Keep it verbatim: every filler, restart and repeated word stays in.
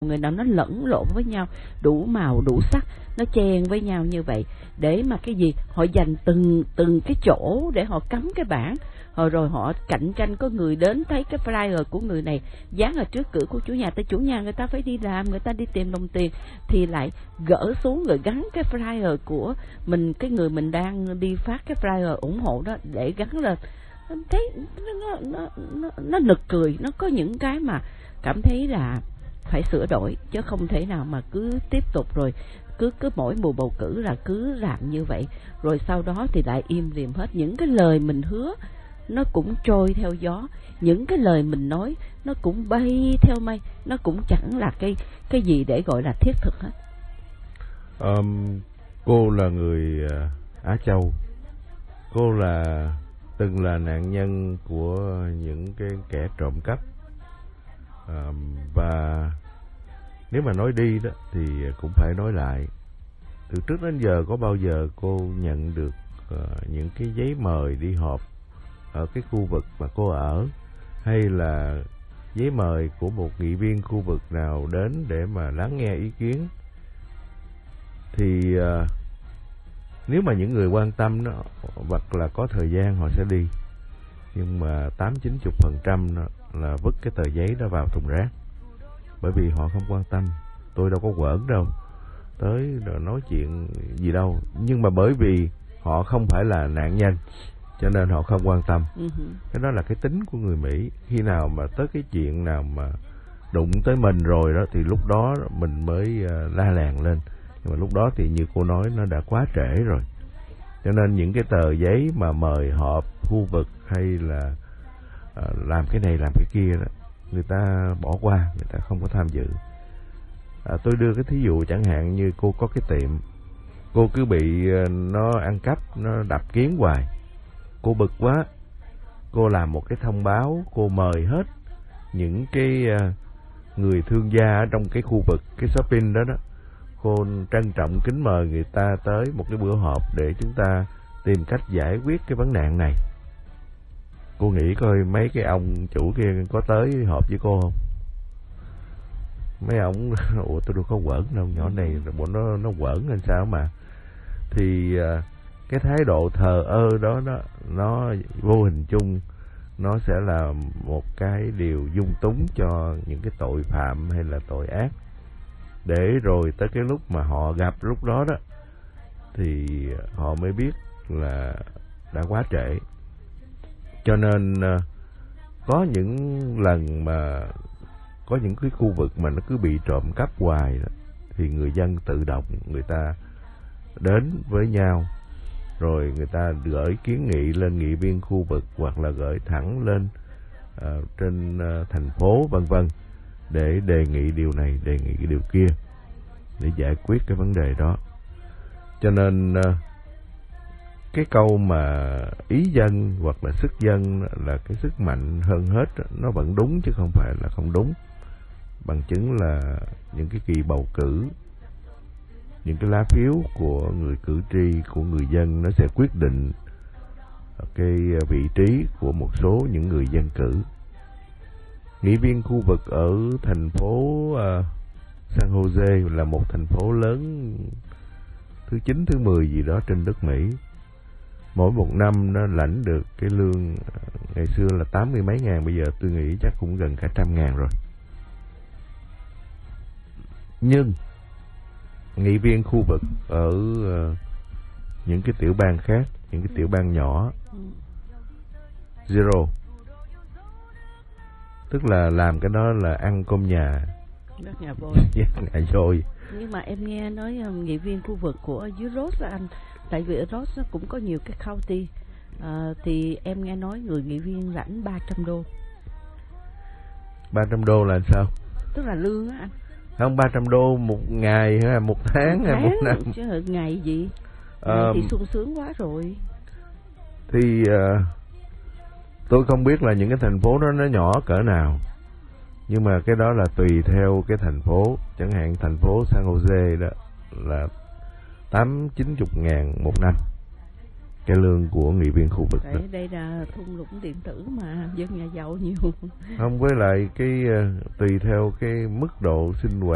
người nào nó lẫn lộn với nhau, đủ màu đủ sắc, nó chen với nhau như vậy, để mà cái gì họ dành từng từng cái chỗ để họ cắm cái bảng, rồi rồi họ cạnh tranh, có người đến thấy cái flyer của người này dán ở trước cửa của chủ nhà, tới chủ nhà người ta phải đi làm, người ta đi tìm đồng tiền, thì lại gỡ xuống rồi gắn cái flyer của mình, cái người mình đang đi phát cái flyer ủng hộ đó để gắn lên. Thấy nó, nó, nó, nó nực cười. Nó có những cái mà cảm thấy là phải sửa đổi, chứ không thể nào mà cứ tiếp tục rồi cứ cứ mỗi mùa bầu cử là cứ làm như vậy, rồi sau đó thì lại im lìm hết. Những cái lời mình hứa nó cũng trôi theo gió, những cái lời mình nói nó cũng bay theo mây, nó cũng chẳng là cái cái gì để gọi là thiết thực hết. Um, cô là người uh, Á Châu, cô là từng là nạn nhân của những cái kẻ trộm cắp, um, và nếu mà nói đi đó thì cũng phải nói lại. Từ trước đến giờ có bao giờ cô nhận được uh, những cái giấy mời đi họp ở cái khu vực mà cô ở, hay là giấy mời của một nghị viên khu vực nào đến để mà lắng nghe ý kiến? Thì uh, nếu mà những người quan tâm đó, hoặc là có thời gian họ sẽ đi, nhưng mà tám chín chục phần trăm là vứt cái tờ giấy đó vào thùng rác, bởi vì họ không quan tâm. Tôi đâu có quởn đâu tới nói chuyện gì đâu, nhưng mà bởi vì họ không phải là nạn nhân cho nên họ không quan tâm. Uh-huh. Cái đó là cái tính của người Mỹ. Khi nào mà tới cái chuyện nào mà đụng tới mình rồi đó thì lúc đó mình mới uh, la làng lên. Nhưng mà lúc đó thì như cô nói, nó đã quá trễ rồi. Cho nên những cái tờ giấy mà mời họp khu vực hay là uh, làm cái này làm cái kia đó, người ta bỏ qua, người ta không có tham dự. À, tôi đưa cái thí dụ chẳng hạn như cô có cái tiệm, cô cứ bị uh, nó ăn cắp, nó đập kiến hoài. Cô bực quá, cô làm một cái thông báo, cô mời hết những cái uh, người thương gia ở trong cái khu vực, cái shopping đó đó. Cô trân trọng kính mời người ta tới một cái bữa họp để chúng ta tìm cách giải quyết cái vấn nạn này. Cô nghĩ coi mấy cái ông chủ kia có tới họp với cô không? Mấy ông, ủa tôi đâu có quởn đâu, nhỏ này bọn nó nó quởn làm sao mà. Thì uh, cái thái độ thờ ơ đó, đó nó vô hình chung nó sẽ là một cái điều dung túng cho những cái tội phạm hay là tội ác, để rồi tới cái lúc mà họ gặp lúc đó đó thì họ mới biết là đã quá trễ. Cho nên uh, có những lần mà có những cái khu vực mà nó cứ bị trộm cắp hoài đó, thì người dân tự động người ta đến với nhau, rồi người ta gửi kiến nghị lên nghị viên khu vực hoặc là gửi thẳng lên uh, trên uh, thành phố vân vân, để đề nghị điều này, đề nghị điều kia để giải quyết cái vấn đề đó. Cho nên uh, cái câu mà ý dân hoặc là sức dân là cái sức mạnh hơn hết, nó vẫn đúng chứ không phải là không đúng. Bằng chứng là những cái kỳ bầu cử, những cái lá phiếu của người cử tri, của người dân, nó sẽ quyết định cái vị trí của một số những người dân cử. Nghị viên khu vực ở thành phố uh, San Jose là một thành phố lớn thứ chín, thứ mười gì đó trên đất Mỹ. Mỗi một năm nó lãnh được cái lương ngày xưa là tám mươi mấy ngàn, bây giờ tôi nghĩ chắc cũng gần cả trăm ngàn rồi. Nhưng nghị viên khu vực ở uh, những cái tiểu bang khác, những cái tiểu bang nhỏ, zero. Tức là làm cái đó là ăn cơm nhà, đất nhà vôi. nhà vôi. Nhưng mà em nghe nói um, nghị viên khu vực của ở dưới Ross anh, tại vì ở Ross nó cũng có nhiều cái county, uh, thì em nghe nói người nghị viên lãnh ba trăm đô. ba trăm đô là sao? Tức là lương á anh. Không, ba trăm đô một ngày hay một tháng, một tháng hay một năm? Chứ ngày gì? Ngày um, thì sung sướng quá rồi. Thì uh, tôi không biết là những cái thành phố đó nó nhỏ cỡ nào, nhưng mà cái đó là tùy theo cái thành phố. Chẳng hạn thành phố San Jose đó là tám chín chục ngàn một năm, cái lương của nghị viên khu vực. Đấy, đây là thung lũng điện tử mà dân nhà giàu nhiều. Không, với lại cái uh, tùy theo cái mức độ sinh hoạt